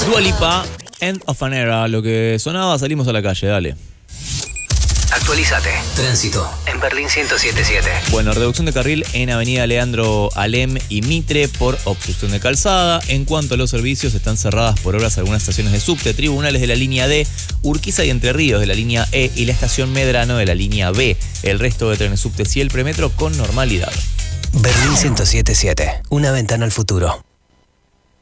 Dua Lipa, End of an Era. Lo que sonaba, salimos a la calle, dale. Actualízate. Tránsito en Berlín 107.7. Bueno, reducción de carril en Avenida Leandro Alem y Mitre por obstrucción de calzada. En cuanto a los servicios, están cerradas por obras algunas estaciones de subte, tribunales de la línea D, Urquiza y Entre Ríos de la línea E y la estación Medrano de la línea B. El resto de trenes subtes y el premetro con normalidad. Berlín 107.7. Una ventana al futuro.